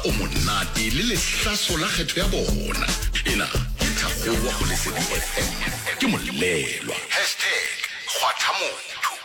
o monate le lehlaso la kgetho ya bona. Ena ke Thakgowa go Lesedi FM. Ke Molelwa #kgwathamotho.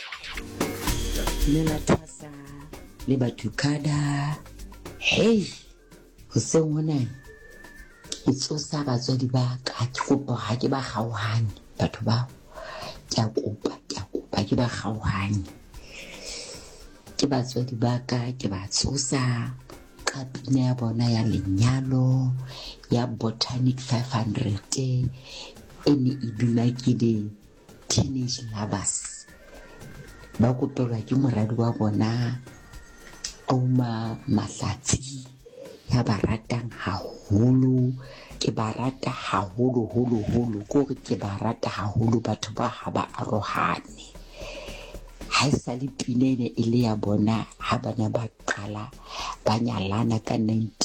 Lela Thwasa le Bathukada. Hey, ho se ngwana ke tsosa batswadi ba ka ke kopa ha ke ba kgaohane batho ba ke kopa ke ba kgaohane ke batswadi ba ka ke ba tsosa ka pina ya bona ya lenyalo ya Botanic 500 ene e dula ke di Teenage Lovers ba kopelwa ke moradi wa bona Auma Mahlatsi ya ba ratang haholo ke ba rata haholo ko ke ba rata haholo batho ba ha ba arohane ha sa le pinene ile ya bona ha bana ba qala ba nyalana ka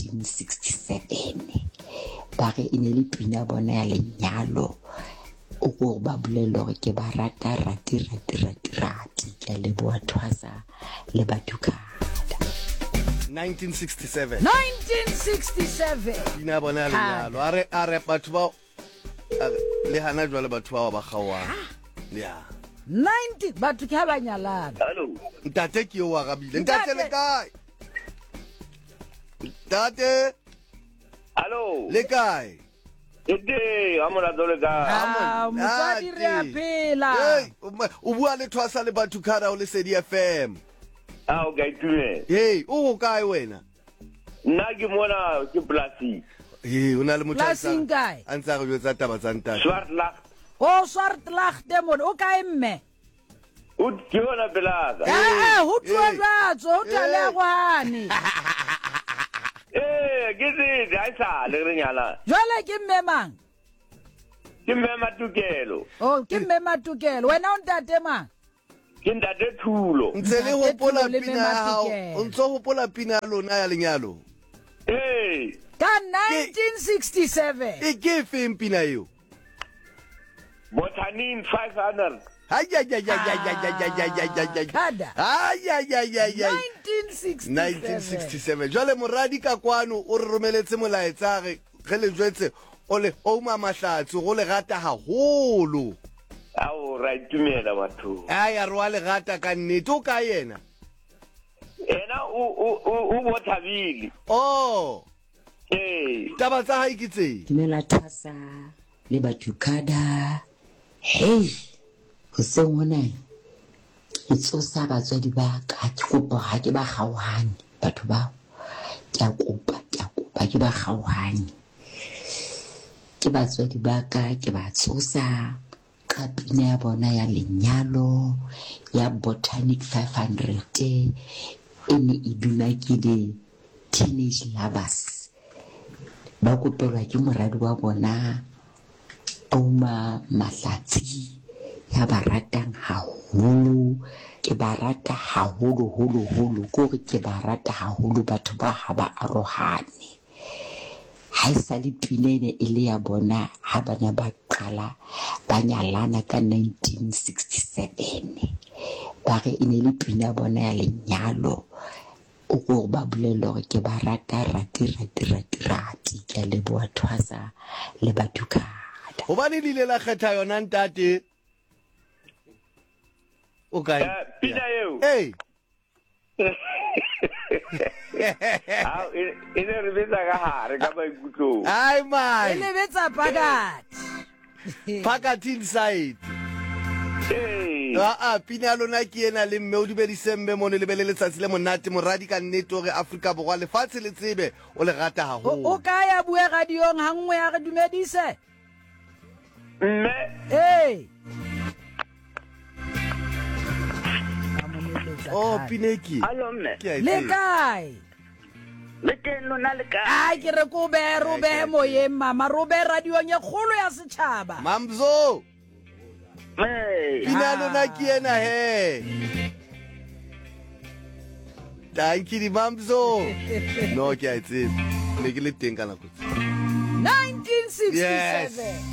1967 ba re ine le pina bona ya lenyalo o go ba bolelo ke ba rata rati ke le boa Thwasa le Bathukada 1967 ina bona lenyalo are batho ba le hana jwa le batho ba gawa ya 90 batho ke ba nyalana. Hello ntate ke yo wa gabile ntate le kae ntate hello le kae ete amona dole ka motswadi re a phela o bua le Thwasa le Bathukada o Lesedi FM o ga itume hey o kae wena nna ke mona ke plasi o na le Plasing kae? a ntse go jwetsa taba tsa ntate Swartlag Swartlag demon o kae mme o ke bona pelaga ho twa batso o tale gwane ke se ga sa le re nyala jwale ke mme mang ke mme Matukelo ke mme Matukelo wena o ntate mang ke ntate Thulo ntse le hopola pina ya hao o ntse hopola pina ya lona ya lenyalo ka 1967 ke feng pina eo Botanic 500 1967 jwale moradi ka kwano o re romeletse molaetsa ge le jwetse o le Auma Mahlatsi go le gata haholo ra itumela batho aya re wa le gata ka nnete o ka yena o Bothabile taba tsa hae ke tse Lela Thwasa le Bathukada. Hey, ho se ngwana ke tsosa batswadi ba ka ke kopa ha ke ba kgaohane batho ba ke kopa ke ba kgaohane ke batswadi ba ka ke ba tsosa ka pina ya bona ya lenyalo ya Botanic 500 ene e dula ke di Teenage Lovers ba kopelwa ke moradi wa bona Auma Mahlatsi ya ba ratang haholo ke ba rata haholo ko ke ba rata haholo batho ba ha ba arohane ha sa le pinene ile ya bona ha bana ba qala ba nyalana ka 1967 ba re ine le pina bona ya lenyalo o go ba bolelo ke ba rata rati ke le boa Thwasa le Bathukada hobane le la kgetha yona ntate o kae pina eo ene re betsa ka hare ka maikutlo ai mai ele betsa pakati inside pina lona ke ena le mme o di bedise mme mo ne le bele letsatsi le monate moradi ka nnete gore Afrika Borwa lefatshe le tsebe o le rata haholo o ka ya bue radiong ha nngwe ya re dumedise mme Pineki hallo mme le kae le teng lona le kae ai ke re ko be robe moyeng mama robe radiong ye kgolo ya setšhaba Mamzo pina lona ke ena he thank you Mamzo no ke a tseba ne ke le teng ka nako 1967